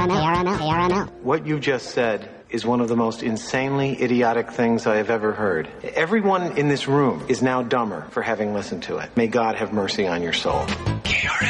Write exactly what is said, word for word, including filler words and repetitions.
What you just said is one of the most insanely idiotic things I have ever heard. Everyone in this room is now dumber for having listened to it. May God have mercy on your soul. K R